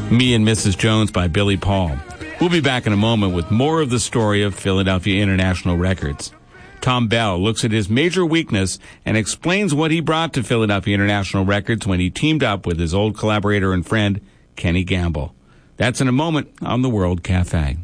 Me and Mrs. Jones by Billy Paul. We'll be back in a moment with more of the story of Philadelphia International Records. Thom Bell looks at his major weakness and explains what he brought to Philadelphia International Records when he teamed up with his old collaborator and friend, Kenny Gamble. That's in a moment on the World Cafe.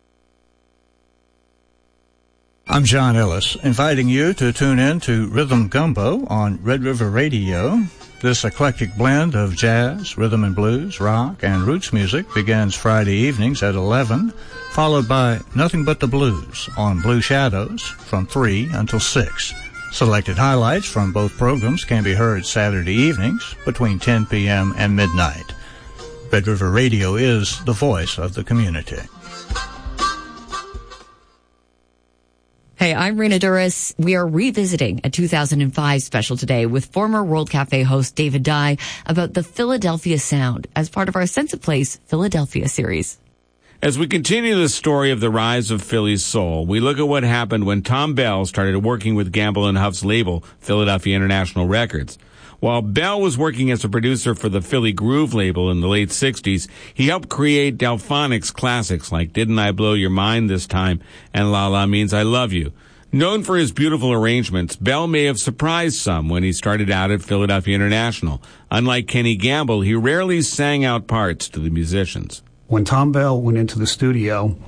I'm John Ellis, inviting you to tune in to Rhythm Gumbo on Red River Radio. This eclectic blend of jazz, rhythm and blues, rock, and roots music begins Friday evenings at 11, followed by Nothing But the Blues on Blue Shadows from 3 until 6. Selected highlights from both programs can be heard Saturday evenings between 10 p.m. and midnight. Red River Radio is the voice of the community. Hey, I'm Rena Duras. We are revisiting a 2005 special today with former World Cafe host David Dye about the Philadelphia sound as part of our Sense of Place Philadelphia series. As we continue the story of the rise of Philly's soul, we look at what happened when Thom Bell started working with Gamble and Huff's label, Philadelphia International Records. While Bell was working as a producer for the Philly Groove label in the late 60s, he helped create Delphonics classics like Didn't I Blow Your Mind This Time and La La Means I Love You. Known for his beautiful arrangements, Bell may have surprised some when he started out at Philadelphia International. Unlike Kenny Gamble, he rarely sang out parts to the musicians. When Thom Bell went into the studio,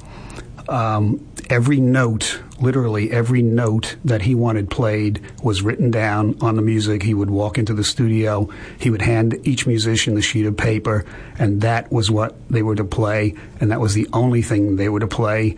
every note, literally every note that he wanted played was written down on the music. He would walk into the studio, he would hand each musician the sheet of paper, and that was what they were to play, and that was the only thing they were to play.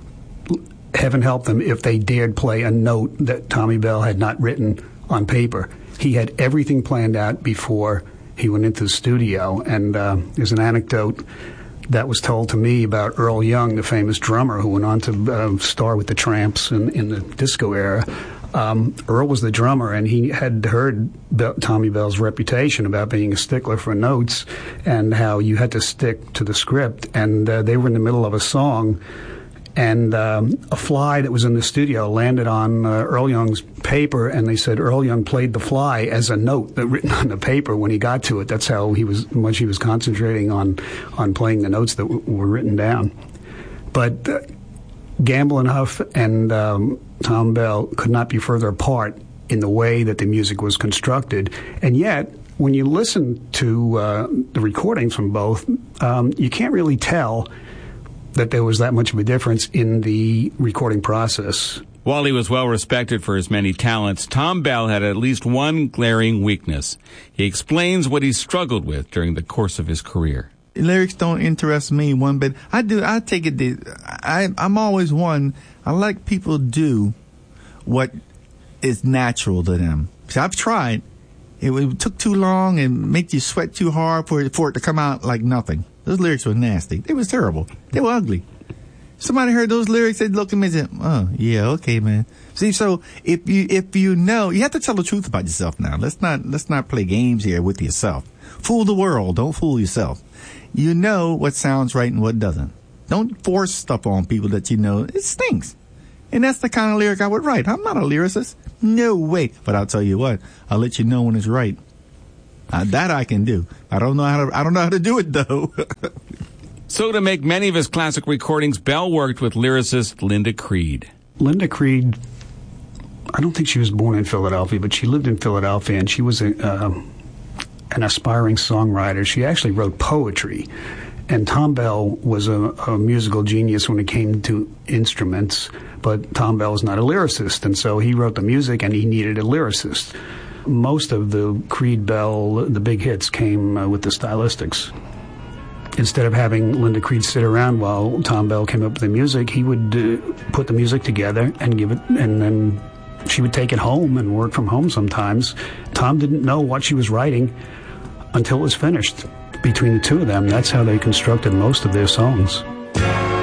Heaven help them if they dared play a note that Tommy Bell had not written on paper. He had everything planned out before he went into the studio, and there's an anecdote that was told to me about Earl Young, the famous drummer who went on to star with the Tramps in the disco era. Earl was the drummer, and he had heard Tommy Bell's reputation about being a stickler for notes and how you had to stick to the script. And they were in the middle of a song, and a fly that was in the studio landed on Earl Young's paper, and they said Earl Young played the fly as a note that written on the paper when he got to it. That's how much he was concentrating on playing the notes that were written down. But Gamble and Huff and Thom Bell could not be further apart in the way that the music was constructed. And yet, when you listen to the recordings from both, you can't really tell that there was that much of a difference in the recording process. While he was well respected for his many talents, Thom Bell had at least one glaring weakness. He explains what he struggled with during the course of his career. Lyrics don't interest me one bit. I take it, I'm always one, I like people do what is natural to them. See, I've tried. It took too long and make you sweat too hard for it to come out like nothing. Those lyrics were nasty. They was terrible. They were ugly. Somebody heard those lyrics, they'd look at me and say, oh, yeah, okay, man. See, so if you know, you have to tell the truth about yourself now. Let's not play games here with yourself. Fool the world, don't fool yourself. You know what sounds right and what doesn't. Don't force stuff on people that you know it stinks. And that's the kind of lyric I would write. I'm not a lyricist. No way. But I'll tell you what, I'll let you know when it's right. That I can do. I don't know how to do it though. So to make many of his classic recordings, Bell worked with lyricist Linda Creed. Linda Creed, I don't think she was born in Philadelphia, but she lived in Philadelphia, and she was an aspiring songwriter. She actually wrote poetry. And Thom Bell was a musical genius when it came to instruments, but Thom Bell is not a lyricist, and so he wrote the music and he needed a lyricist. Most of the Creed-Bell, the big hits, came with the stylistics. Instead of having Linda Creed sit around while Thom Bell came up with the music, he would put the music together and give it, and then she would take it home and work from home sometimes. Thom didn't know what she was writing until it was finished. Between the two of them, that's how they constructed most of their songs.